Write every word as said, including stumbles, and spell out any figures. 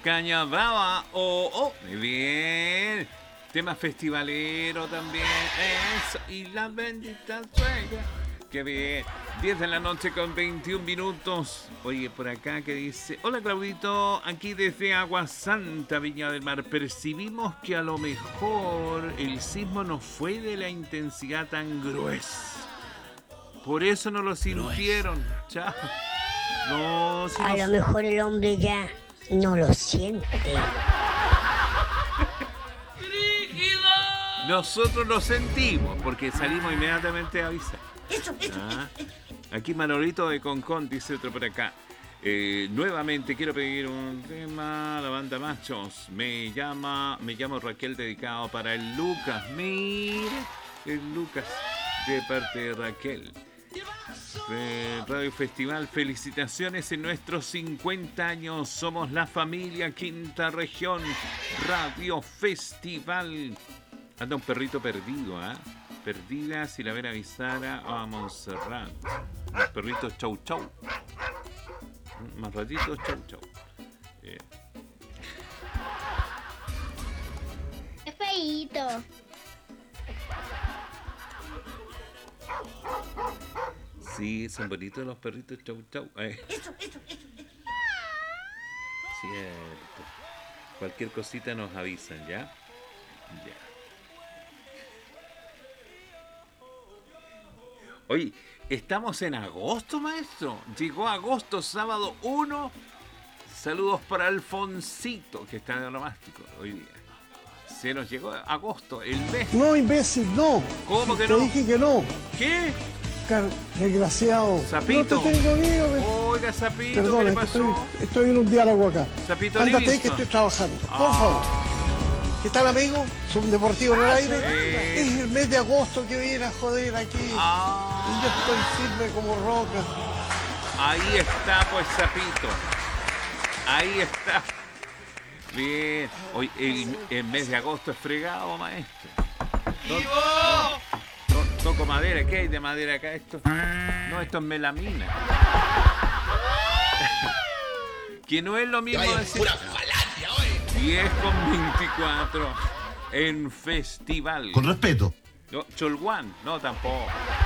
Caña Brava. Oh, oh, muy bien. Tema festivalero también. Eso. Y la bendita suegra. Qué bien. diez de la noche con veintiún minutos. Oye, por acá que dice: hola Claudito, aquí desde Agua Santa, Viña del Mar. Percibimos que a lo mejor el sismo no fue de la intensidad tan gruesa. Por eso no lo sintieron. Chao. No, si A no... lo mejor el hombre ya no lo siente. Nosotros lo sentimos porque salimos inmediatamente a avisar. Ah, aquí Manolito de Concón dice otro por acá. Eh, nuevamente quiero pedir un tema, la banda Machos. Me llama, me llamo Raquel, dedicado para el Lucas. Mire, el Lucas, de parte de Raquel. Eh, Radio Festival, felicitaciones en nuestros cincuenta años. Somos la familia Quinta Región. Radio Festival. Anda un perrito perdido, ¿ah? ¿eh? Perdida, si la ven avisara a Montserrat. Los perritos chau chau. Más ratitos chau chau. Eh. ¡Qué feíto! Sí, son bonitos los perritos chau chau. Eh. Cierto. Cualquier cosita nos avisan, ¿ya? Ya. Oye, estamos en agosto, maestro. Llegó agosto, sábado uno. Saludos para Alfonsito, que está de onomástico hoy día. Se nos llegó agosto, el mes. No, imbécil, no. ¿Cómo que Te no? dije que no. ¿Qué? Car Desgraciado. Sapito. No te tengo miedo. Me... Oiga, Sapito, Perdón, ¿qué le es que pasó? Estoy, estoy en un diálogo acá. Sapito Ándate, Livingston. que estoy trabajando. Por Ah. favor. ¿Qué tal, amigo? Subdeportivo en el aire. Sí. Es el mes de agosto que viene a joder aquí. Ah. Y yo estoy firme como roca. Ahí está, pues, Sapito. Ahí está. Bien. Hoy el, el mes de agosto es fregado, maestro. No, no, no, toco madera. ¿Qué hay de madera acá? Esto, no, esto es melamina. Que no es lo mismo decir diez con veinticuatro en festival. Con respeto. No, Cholguán, no, tampoco.